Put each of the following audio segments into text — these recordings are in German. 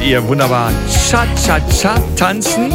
ihr wunderbar Cha-Cha-Cha tanzen.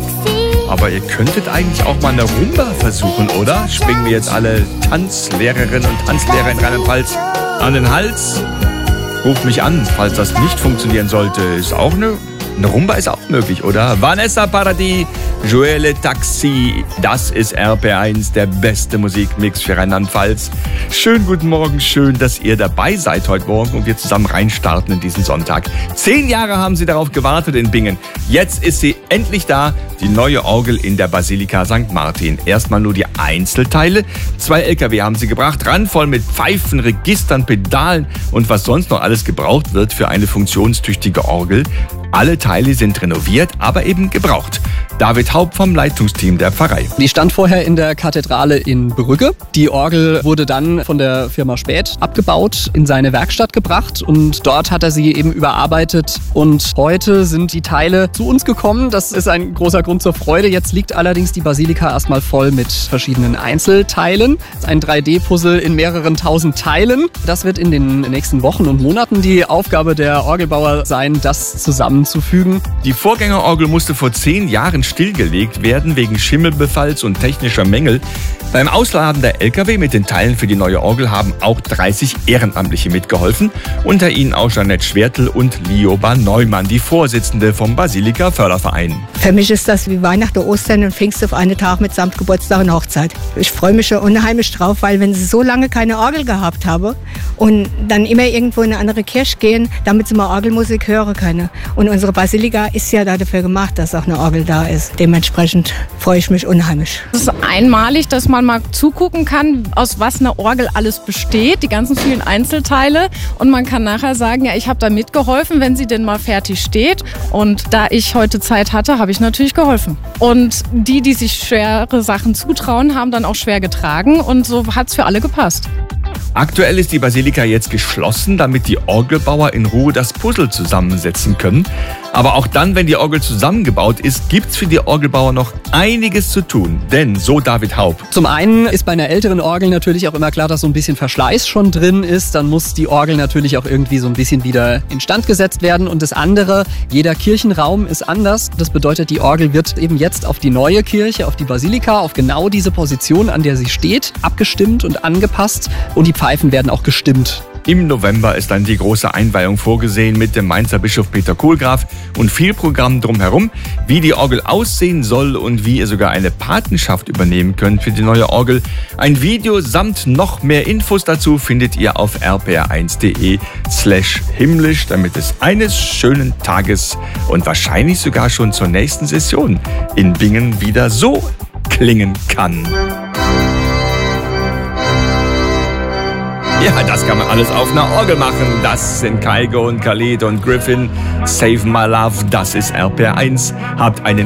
Aber ihr könntet eigentlich auch mal eine Rumba versuchen, oder? Springen wir jetzt alle Tanzlehrerinnen und Tanzlehrer in Rheinland-Pfalz an den Hals? Ruft mich an, falls das nicht funktionieren sollte. Ist auch eine Rumba ist auch möglich, oder? Vanessa Paradis, Joelle Taxi, das ist RPR1, der beste Musikmix für Rheinland-Pfalz. Schönen guten Morgen, schön, dass ihr dabei seid heute Morgen und wir zusammen reinstarten in diesen Sonntag. 10 Jahre haben sie darauf gewartet in Bingen. Jetzt ist sie endlich da, die neue Orgel in der Basilika St. Martin. Erstmal nur die Einzelteile. 2 LKW haben sie gebracht, randvoll mit Pfeifen, Registern, Pedalen und was sonst noch alles gebraucht wird für eine funktionstüchtige Orgel. Alle Teile sind renoviert, aber eben gebraucht. David Haupt vom Leitungsteam der Pfarrei. Die stand vorher in der Kathedrale in Brügge. Die Orgel wurde dann von der Firma Späth abgebaut, in seine Werkstatt gebracht und dort hat er sie eben überarbeitet. Und heute sind die Teile zu uns gekommen. Das ist ein großer Grund zur Freude. Jetzt liegt allerdings die Basilika erstmal voll mit verschiedenen Einzelteilen. Das ist ein 3D-Puzzle in mehreren tausend Teilen. Das wird in den nächsten Wochen und Monaten die Aufgabe der Orgelbauer sein, das zusammenzufügen. Die Vorgängerorgel musste vor 10 Jahren stillgelegt werden wegen Schimmelbefalls und technischer Mängel. Beim Ausladen der LKW mit den Teilen für die neue Orgel haben auch 30 Ehrenamtliche mitgeholfen. Unter ihnen auch Jeanette Schwertl und Lioba Neumann, die Vorsitzende vom Basilika Förderverein. Für mich ist das wie Weihnachten, Ostern und Pfingst auf einen Tag mitsamt Geburtstag und Hochzeit. Ich freue mich schon unheimlich drauf, weil wenn sie so lange keine Orgel gehabt haben und dann immer irgendwo in eine andere Kirche gehen, damit sie mal Orgelmusik hören können. Und unsere Basilika ist ja dafür gemacht, dass auch eine Orgel da ist. Dementsprechend freue ich mich unheimlich. Es ist einmalig, dass man mal zugucken kann, aus was eine Orgel alles besteht, die ganzen vielen Einzelteile. Und man kann nachher sagen, ja, ich habe da mitgeholfen, wenn sie denn mal fertig steht. Und da ich heute Zeit hatte, habe ich natürlich geholfen. Und die sich schwere Sachen zutrauen, haben dann auch schwer getragen. Und so hat es für alle gepasst. Aktuell ist die Basilika jetzt geschlossen, damit die Orgelbauer in Ruhe das Puzzle zusammensetzen können. Aber auch dann, wenn die Orgel zusammengebaut ist, gibt's für die Orgelbauer noch einiges zu tun. Denn, so David Haupt. Zum einen ist bei einer älteren Orgel natürlich auch immer klar, dass so ein bisschen Verschleiß schon drin ist. Dann muss die Orgel natürlich auch irgendwie so ein bisschen wieder instand gesetzt werden. Und das andere, jeder Kirchenraum ist anders. Das bedeutet, die Orgel wird eben jetzt auf die neue Kirche, auf die Basilika, auf genau diese Position, an der sie steht, abgestimmt und angepasst. Und die Pfeifen werden auch gestimmt. Im November ist dann die große Einweihung vorgesehen mit dem Mainzer Bischof Peter Kohlgraf und viel Programm drumherum, wie die Orgel aussehen soll und wie ihr sogar eine Patenschaft übernehmen könnt für die neue Orgel. Ein Video samt noch mehr Infos dazu findet ihr auf rpr1.de/himmlisch, damit es eines schönen Tages und wahrscheinlich sogar schon zur nächsten Session in Bingen wieder so klingen kann. Ja, das kann man alles auf einer Orgel machen. Das sind Kaigo und Khalid und Griffin. Save My Love, das ist RPR1. Habt einen